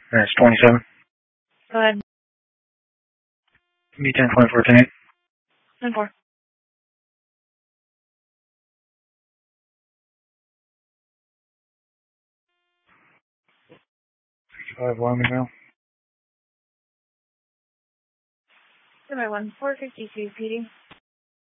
It's 27. Go ahead. Give me 10-24, 10-8. 10-4. 65 Wyoming Mail. 2 by 1, 452 PD.